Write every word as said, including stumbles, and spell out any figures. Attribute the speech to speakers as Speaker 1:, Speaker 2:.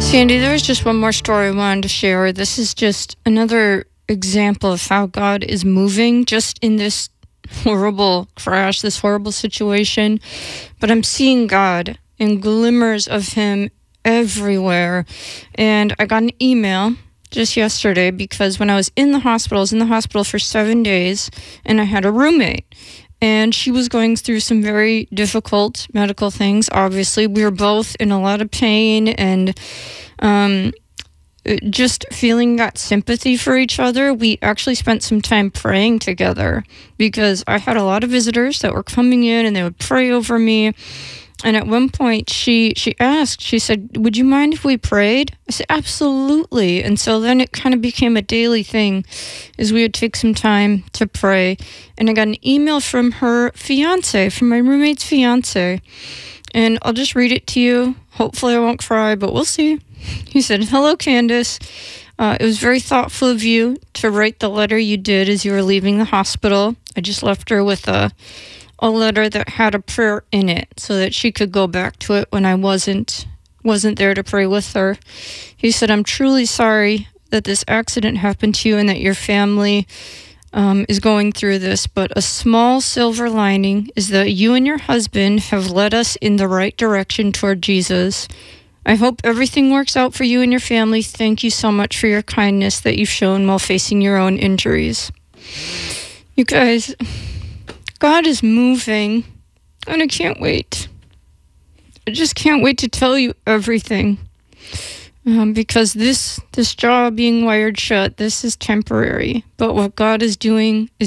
Speaker 1: Sandy, there's just one more story I wanted to share. This is just another example of how God is moving just in this horrible crash, this horrible situation. But I'm seeing God and glimmers of Him everywhere. And I got an email just yesterday because when I was in the hospital, I was in the hospital for seven days and I had a roommate. And she was going through some very difficult medical things. Obviously, we were both in a lot of pain and um, just feeling that sympathy for each other. We actually spent some time praying together because I had a lot of visitors that were coming in and they would pray over me. And at one point, she she asked, she said, would you mind if we prayed? I said, absolutely. And so then it kind of became a daily thing, is we would take some time to pray. And I got an email from her fiance, from my roommate's fiance. And I'll just read it to you. Hopefully I won't cry, but we'll see. He said, hello, Candace. Uh, it was very thoughtful of you to write the letter you did as you were leaving the hospital. I just left her with a... a letter that had a prayer in it so that she could go back to it when I wasn't wasn't there to pray with her. He said, I'm truly sorry that this accident happened to you and that your family um, is going through this, but a small silver lining is that you and your husband have led us in the right direction toward Jesus. I hope everything works out for you and your family. Thank you so much for your kindness that you've shown while facing your own injuries. You guys... God is moving, and I can't wait. I just can't wait to tell you everything, um, because this this jaw being wired shut, this is temporary. But what God is doing is